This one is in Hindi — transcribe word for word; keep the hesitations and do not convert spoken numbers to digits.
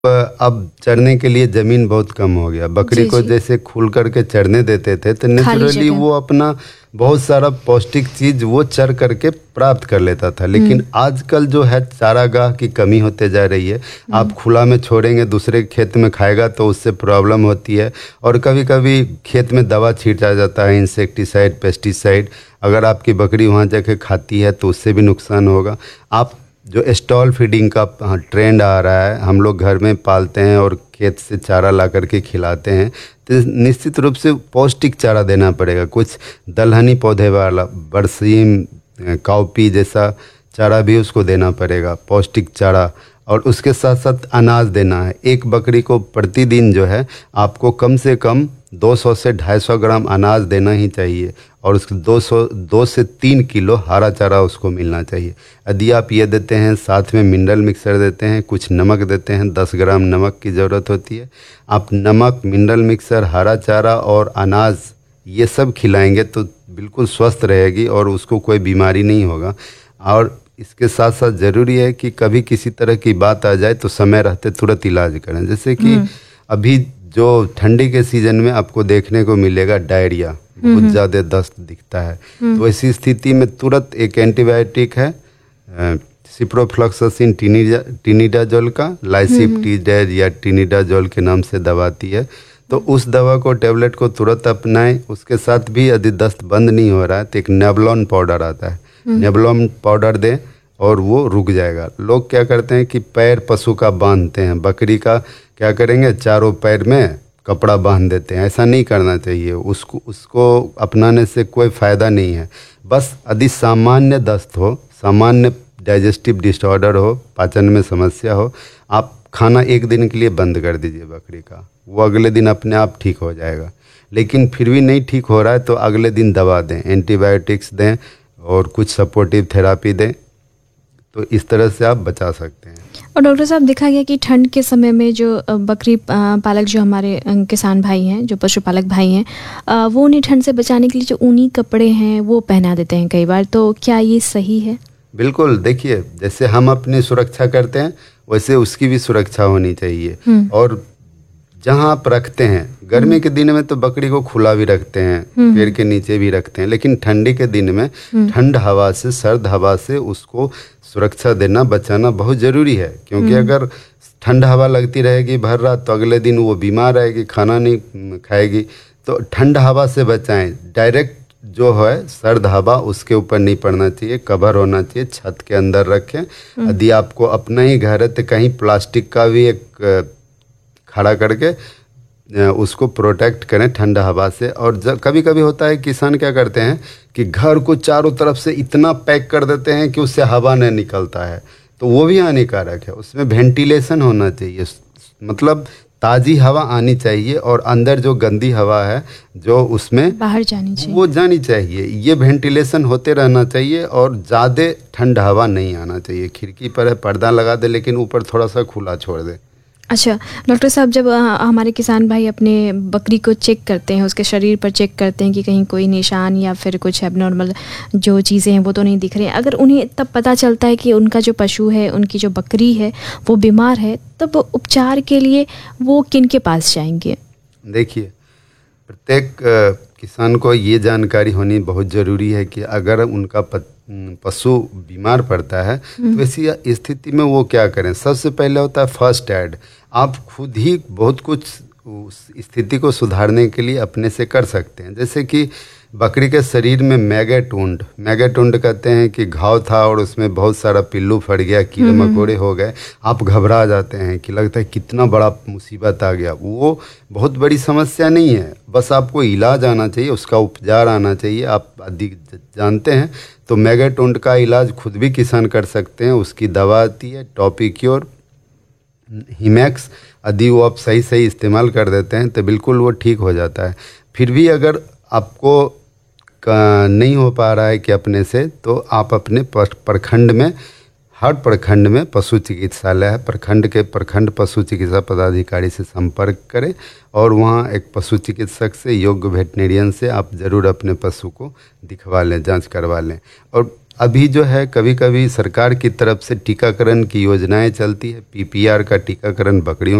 अब चरने के लिए ज़मीन बहुत कम हो गया। बकरी जी, को जी। जैसे खुल करके चरने देते थे तो खाली नेचुरली जगह। वो अपना बहुत सारा पौष्टिक चीज़ वो चर करके प्राप्त कर लेता था। लेकिन आजकल जो है चारागाह की कमी होते जा रही है। आप खुला में छोड़ेंगे, दूसरे खेत में खाएगा तो उससे प्रॉब्लम होती है। और कभी कभी खेत में दवा छींटा जाता है, इंसेक्टिसाइड, पेस्टिसाइड। अगर आपकी बकरी वहाँ जाके खाती है तो उससे भी नुकसान होगा। आप जो स्टॉल फीडिंग का ट्रेंड आ रहा है, हम लोग घर में पालते हैं और खेत से चारा ला करके खिलाते हैं, तो निश्चित रूप से पौष्टिक चारा देना पड़ेगा। कुछ दलहनी पौधे वाला बरसीम, काउपी जैसा चारा भी उसको देना पड़ेगा, पौष्टिक चारा। और उसके साथ साथ अनाज देना है। एक बकरी को प्रतिदिन जो है आपको कम से कम दो सौ से ढाई सौ ग्राम अनाज देना ही चाहिए। और उसके दो सौ दो से तीन किलो हरा चारा उसको मिलना चाहिए। यदि आप ये देते हैं, साथ में मिनरल मिक्सर देते हैं, कुछ नमक देते हैं, दस ग्राम नमक की ज़रूरत होती है। आप नमक, मिनरल मिक्सर, हरा चारा और अनाज ये सब खिलाएंगे तो बिल्कुल स्वस्थ रहेगी और उसको कोई बीमारी नहीं होगा। और इसके साथ साथ ज़रूरी है कि कभी किसी तरह की बात आ जाए तो समय रहते तुरंत इलाज करें। जैसे कि अभी जो ठंडी के सीज़न में आपको देखने को मिलेगा डायरिया, बहुत ज़्यादा दस्त दिखता है, तो ऐसी स्थिति में तुरंत एक एंटीबायोटिक है सिप्रोफ्लॉक्सासिन टिनिडा टिनिडाजोल का, लाइसिप्टिडेज या टिनिडाजोल के नाम से दवा आती है। तो उस दवा को, टैबलेट को तुरंत अपनाएं। उसके साथ भी यदि दस्त बंद नहीं हो रहा है तो एक नेबुलॉन पाउडर आता है, नेबुलॉन पाउडर दें और वो रुक जाएगा। लोग क्या करते हैं कि पैर पशु का बांधते हैं, बकरी का क्या करेंगे, चारों पैर में कपड़ा बांध देते हैं। ऐसा नहीं करना चाहिए। उसको उसको अपनाने से कोई फ़ायदा नहीं है। बस यदि सामान्य दस्त हो, सामान्य डाइजेस्टिव डिसऑर्डर हो, पाचन में समस्या हो, आप खाना एक दिन के लिए बंद कर दीजिए बकरी का, वो अगले दिन अपने आप ठीक हो जाएगा। लेकिन फिर भी नहीं ठीक हो रहा है तो अगले दिन दवा दें, एंटीबायोटिक्स दें और कुछ सपोर्टिव थेरापी दें, तो इस तरह से आप बचा सकते हैं। और डॉक्टर साहब, देखा गया कि ठंड के समय में जो बकरी पालक, जो हमारे किसान भाई हैं, जो पशुपालक भाई हैं, वो उन्हें ठंड से बचाने के लिए जो ऊनी कपड़े हैं वो पहना देते हैं कई बार, तो क्या ये सही है? बिल्कुल। देखिए, जैसे हम अपनी सुरक्षा करते हैं वैसे उसकी भी सुरक्षा होनी चाहिए। और जहाँ आप रखते हैं, गर्मी के दिन में तो बकरी को खुला भी रखते हैं, पेड़ के नीचे भी रखते हैं, लेकिन ठंडी के दिन में ठंड हवा से, सर्द हवा से उसको सुरक्षा देना, बचाना बहुत ज़रूरी है। क्योंकि अगर ठंड हवा लगती रहेगी भर रात तो अगले दिन वो बीमार रहेगी, खाना नहीं खाएगी। तो ठंड हवा से बचाएं। डायरेक्ट जो है सर्द हवा उसके ऊपर नहीं पड़ना चाहिए, कवर होना चाहिए, छत के अंदर रखें। यदि आपको अपना ही घर है तो कहीं प्लास्टिक का भी एक खड़ा करके उसको प्रोटेक्ट करें ठंड हवा से। और जब कभी कभी होता है, किसान क्या करते हैं कि घर को चारों तरफ से इतना पैक कर देते हैं कि उससे हवा नहीं निकलता है, तो वो भी हानिकारक है। उसमें वेंटिलेशन होना चाहिए, मतलब ताज़ी हवा आनी चाहिए और अंदर जो गंदी हवा है जो उसमें बाहर जानी चाहिए, वो जानी चाहिए। ये वेंटिलेशन होते रहना चाहिए और ज़्यादा ठंड हवा नहीं आना चाहिए। खिड़की पर है, पर्दा लगा दे, लेकिन ऊपर थोड़ा सा खुला छोड़ दे। अच्छा डॉक्टर साहब, जब हमारे किसान भाई अपने बकरी को चेक करते हैं, उसके शरीर पर चेक करते हैं कि कहीं कोई निशान या फिर कुछ एबनॉर्मल जो चीज़ें हैं वो तो नहीं दिख रही हैं, अगर उन्हें तब पता चलता है कि उनका जो पशु है, उनकी जो बकरी है वो बीमार है, तब उपचार के लिए वो किन के पास जाएंगे? देखिए, प्रत्येक किसान को ये जानकारी होनी बहुत ज़रूरी है कि अगर उनका पशु बीमार पड़ता है तो ऐसी स्थिति में वो क्या करें। सबसे पहले होता है फर्स्ट एड। आप खुद ही बहुत कुछ उस स्थिति को सुधारने के लिए अपने से कर सकते हैं। जैसे कि बकरी के शरीर में मैगेटुंड, मैगेटुंड कहते हैं कि घाव था और उसमें बहुत सारा पिल्लू फट गया, कीड़े मकोड़े हो गए, आप घबरा जाते हैं कि लगता है कितना बड़ा मुसीबत आ गया। वो बहुत बड़ी समस्या नहीं है, बस आपको इलाज आना चाहिए, उसका उपचार आना चाहिए। आप अधिक जानते हैं तो मैगेटुंड का इलाज खुद भी किसान कर सकते हैं। उसकी दवा आती है टॉपिक्योर, हिमैक्स। यदि वो आप सही सही इस्तेमाल कर देते हैं तो बिल्कुल वो ठीक हो जाता है। फिर भी अगर आपको नहीं हो पा रहा है कि अपने से, तो आप अपने प्रखंड में, हर प्रखंड में पशु चिकित्सालय है, प्रखंड के प्रखंड पशु चिकित्सा पदाधिकारी से संपर्क करें और वहाँ एक पशु चिकित्सक से, योग्य वेटनेरियन से आप ज़रूर अपने पशु को दिखवा लें, जांच करवा लें। और अभी जो है कभी कभी सरकार की तरफ से टीकाकरण की योजनाएं चलती है, पीपीआर का टीकाकरण बकरियों